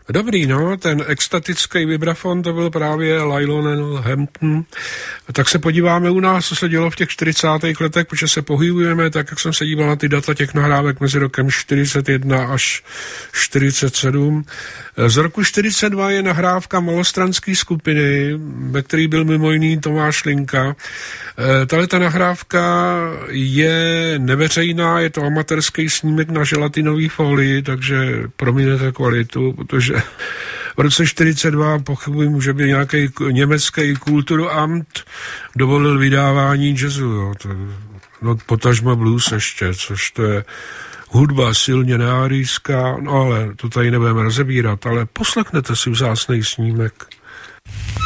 Dobrý, no, ten extatický vibrafon, to byl právě Lionel Hampton. Tak se podíváme u nás, co se dělo v těch 40. letech, protože se pohybujeme, tak jak jsem se díval na ty data těch nahrávek mezi rokem 41 až 47. Z roku 42 je nahrávka malostranské skupiny, ve který byl mimo jiný Tomáš Linka. Tato nahrávka je neveřejná, je to amatérský snímek na želatinový folii, takže prominete kvalitu, protože v roce 42 pochybuji, že by nějaký německý Kulturamt dovolil vydávání jazzu, jo. No, potažma blues ještě, což to je hudba silně neárijská, no ale to tady nebudeme rozebírat, ale poslechněte si vzácnej snímek.